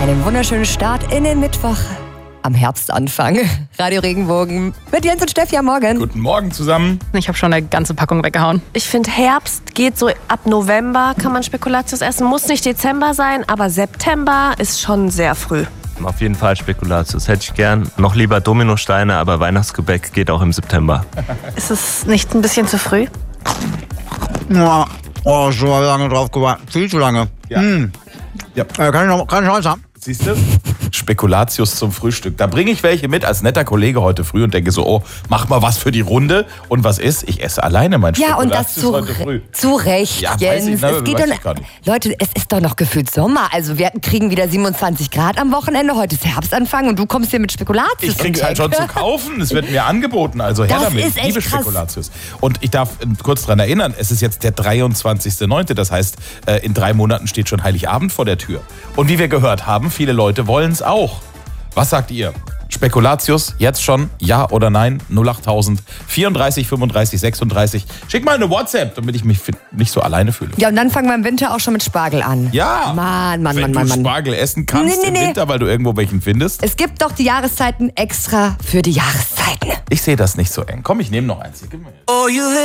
Einen wunderschönen Start in den Mittwoch am Herbstanfang. Radio Regenbogen mit Jens und Steffi am Morgen. Guten Morgen zusammen. Ich habe schon eine ganze Packung weggehauen. Ich finde, Herbst geht so ab November, kann man Spekulatius essen. Muss nicht Dezember sein, aber September ist schon sehr früh. Auf jeden Fall Spekulatius. Hätte ich gern. Noch lieber Dominosteine, aber Weihnachtsgebäck geht auch im September. Ist es nicht ein bisschen zu früh? Ja, oh, schon lange drauf gewartet. Viel zu lange. Ja. Ja. Kann ich noch keine Chance haben? Siehst du? Spekulatius zum Frühstück. Da bringe ich welche mit als netter Kollege heute früh und denke so, oh, mach mal was für die Runde. Und was ist? Ich esse alleine mein Ja, und Spekulatius das heute früh. zu Recht, Ja, weiß Jens. ich, ne, Es geht weiß doch, ich gar nicht. Leute, es ist doch noch gefühlt Sommer. Also wir kriegen wieder 27 Grad am Wochenende. Heute ist Herbstanfang und du kommst hier mit Spekulatius. Ich krieg's halt schon zu kaufen. Es wird mir angeboten. Also her Das damit. ist Ich echt liebe krass. Spekulatius. Und ich darf kurz daran erinnern, es ist jetzt der 23.09. Das heißt, in 3 Monaten steht schon Heiligabend vor der Tür. Und wie wir gehört haben, viele Leute wollen es auch. Was sagt ihr? Spekulatius, jetzt schon, ja oder nein? 08000 34 35 36. Schick mal eine WhatsApp, damit ich mich nicht so alleine fühle. Ja, und dann fangen wir im Winter auch schon mit Spargel an. Ja, Mann. wenn du Spargel essen kannst im Winter, weil du irgendwo welchen findest. Es gibt doch die Jahreszeiten extra für die Jahreszeiten. Ich sehe das nicht so eng. Komm, ich nehme noch eins. Hier, gib mir.